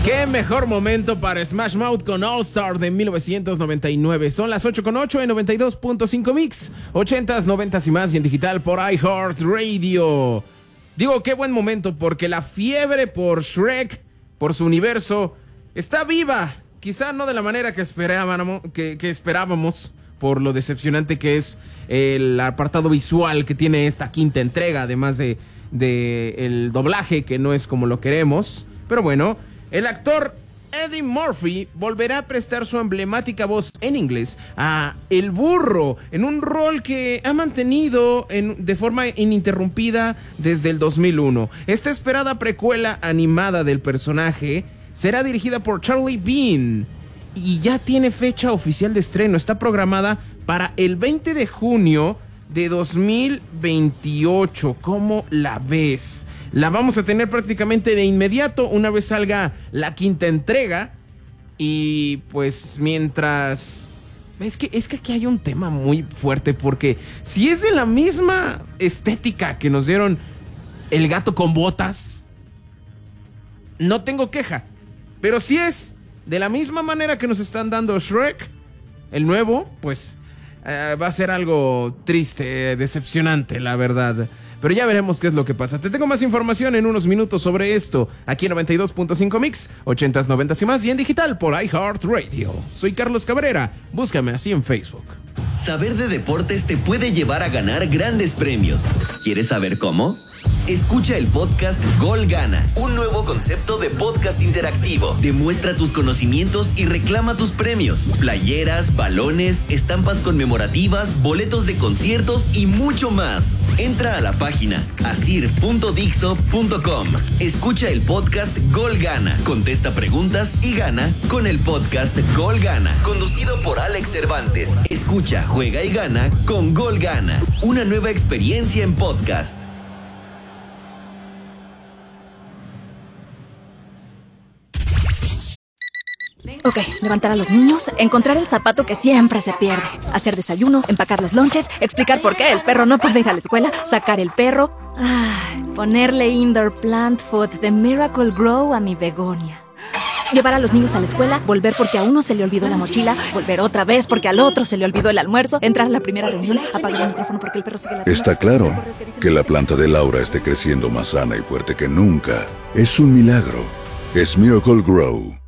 Qué mejor momento para Smash Mouth con All Star de 1999. Son las 8:08 en 92.5 Mix, 80s, 90s y más, y en digital por iHeartRadio. Digo, qué buen momento, porque la fiebre por Shrek, por su universo, está viva. Quizá no de la manera que esperábamos, por lo decepcionante que es el apartado visual que tiene esta quinta entrega, además de el doblaje, que no es como lo queremos. Pero bueno, el actor Eddie Murphy volverá a prestar su emblemática voz en inglés a El Burro, en un rol que ha mantenido de forma ininterrumpida desde el 2001. Esta esperada precuela animada del personaje será dirigida por Charlie Bean y ya tiene fecha oficial de estreno. Está programada para el 20 de junio de 2028. ¿Cómo la ves? La vamos a tener prácticamente de inmediato una vez salga la quinta entrega. Y pues mientras... Es que aquí hay un tema muy fuerte, porque si es de la misma estética que nos dieron El Gato con Botas, no tengo queja. Pero si es de la misma manera que nos están dando Shrek, el nuevo, pues va a ser algo triste, decepcionante, la verdad. Pero ya veremos qué es lo que pasa. Te tengo más información en unos minutos sobre esto, aquí en 92.5 Mix, 80s, 90s y más, y en digital por iHeartRadio. Soy Carlos Cabrera, búscame así en Facebook. Saber de deportes te puede llevar a ganar grandes premios. ¿Quieres saber cómo? Escucha el podcast Gol Gana, un nuevo concepto de podcast interactivo. Demuestra tus conocimientos y reclama tus premios. Playeras, balones, estampas conmemorativas, boletos de conciertos y mucho más. Entra a la página asir.dixo.com. Escucha el podcast Gol Gana, contesta preguntas y gana con el podcast Gol Gana, conducido por Alex Cervantes. Escucha, juega y gana con Gol Gana, una nueva experiencia en podcast. Ok, levantar a los niños, encontrar el zapato que siempre se pierde, hacer desayuno, empacar los lonches, explicar por qué el perro no puede ir a la escuela, sacar el perro, ponerle indoor plant food de Miracle Grow a mi begonia. Llevar a los niños a la escuela, volver porque a uno se le olvidó la mochila, volver otra vez porque al otro se le olvidó el almuerzo, entrar a la primera reunión, apagar el micrófono porque el perro sigue ladrando. Está claro que la planta de Laura esté creciendo más sana y fuerte que nunca. Es un milagro. Es Miracle Grow.